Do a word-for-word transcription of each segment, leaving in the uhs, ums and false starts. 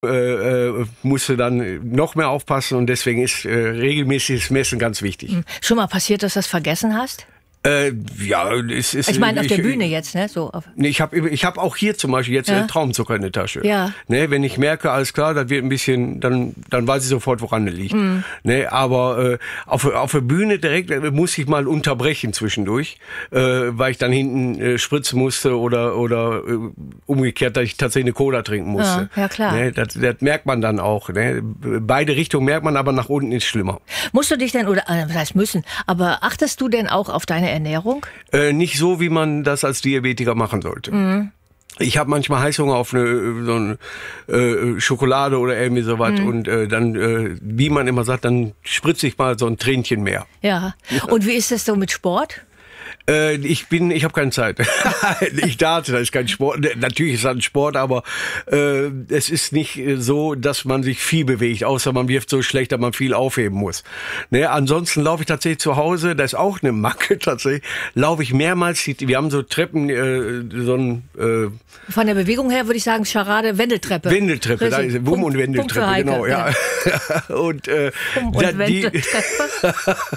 äh, äh, musst du dann noch mehr aufpassen und deswegen ist äh, regelmäßiges Messen ganz wichtig. Schon mal passiert, dass du das vergessen hast? Äh, ja, es ist. Ich meine auf ich, der Bühne jetzt, ne? So. Auf Nee, ich habe ich hab auch hier zum Beispiel jetzt Ja. äh, Traumzucker in der Tasche. Ja. Ne, wenn ich merke, alles klar, das wird ein bisschen, dann dann weiß ich sofort, woran es liegt. Mhm. Ne, aber äh, auf auf der Bühne direkt äh, muss ich mal unterbrechen zwischendurch, äh, weil ich dann hinten äh, spritzen musste oder oder äh, umgekehrt, dass ich tatsächlich eine Cola trinken musste. Ja, ja, klar. Ne, das, das merkt man dann auch. Ne? Beide Richtungen merkt man, aber nach unten ist schlimmer. Musst du dich denn, oder äh, was heißt müssen, aber achtest du denn auch auf deine Ernährung? Äh, nicht so, wie man das als Diabetiker machen sollte. Mhm. Ich habe manchmal Heißhunger auf eine so eine äh, Schokolade oder irgendwie sowas mhm. und äh, dann, äh, wie man immer sagt, dann spritze ich mal so ein Tränchen mehr. Ja. Und wie ist das so mit Sport? Äh, ich bin, ich habe keine Zeit. Ich darte, das ist kein Sport. Natürlich ist das ein Sport, aber äh, es ist nicht so, dass man sich viel bewegt, außer man wirft so schlecht, dass man viel aufheben muss. Ne, ansonsten laufe ich tatsächlich zu Hause, das ist auch eine Macke tatsächlich, laufe ich mehrmals, wir haben so Treppen, äh, so ein... Äh, Von der Bewegung her würde ich sagen, Scharade, Wendeltreppe. Wendeltreppe, da ist Wum- und Wendeltreppe, Heike, genau, ja. ja. Und, äh, Wum- und da, die, Wendeltreppe.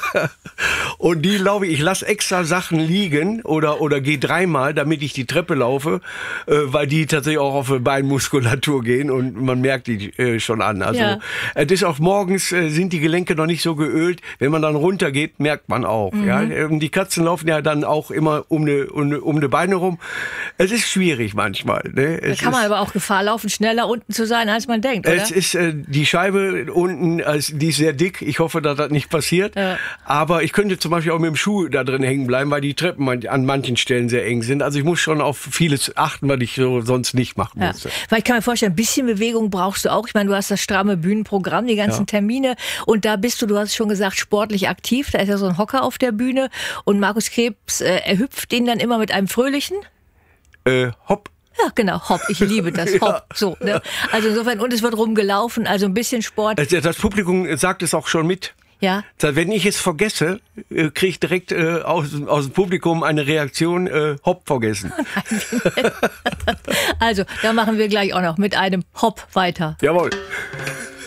und die laufe ich, ich lasse extra Sachen liegen oder oder gehe dreimal, damit ich die Treppe laufe, äh, weil die tatsächlich auch auf die Beinmuskulatur gehen und man merkt die äh, schon an. Also Ja. äh, das ist auch morgens äh, sind die Gelenke noch nicht so geölt. Wenn man dann runtergeht, merkt man auch. Mhm. Ja, ähm, die Katzen laufen ja dann auch immer um eine um eine, um eine Beine rum. Es ist schwierig manchmal. Ne? Da Es kann man ist, aber auch Gefahr laufen, schneller unten zu sein, als man denkt, oder? Es ist äh, die Scheibe unten, also die ist sehr dick. Ich hoffe, dass das nicht passiert. Ja. Aber ich könnte zum Beispiel auch mit dem Schuh da drin hängen bleiben, weil die Treppen an manchen Stellen sehr eng sind. Also ich muss schon auf vieles achten, was ich so sonst nicht machen Ja. musste. Weil ich kann mir vorstellen, ein bisschen Bewegung brauchst du auch. Ich meine, du hast das stramme Bühnenprogramm, die ganzen Ja. Termine und da bist du, du hast schon gesagt, sportlich aktiv. Da ist ja so ein Hocker auf der Bühne und Markus Krebs, äh, er hüpft den dann immer mit einem fröhlichen. Äh, hopp. Ja, genau, hopp, ich liebe das, hopp, Ja. so. Ne? Also insofern, und es wird rumgelaufen, also ein bisschen Sport. Also das Publikum sagt es auch schon mit. Ja. Wenn ich es vergesse, kriege ich direkt äh, aus, aus dem Publikum eine Reaktion, äh, hopp, vergessen. Also, da machen wir gleich auch noch mit einem Hopp weiter. Jawohl.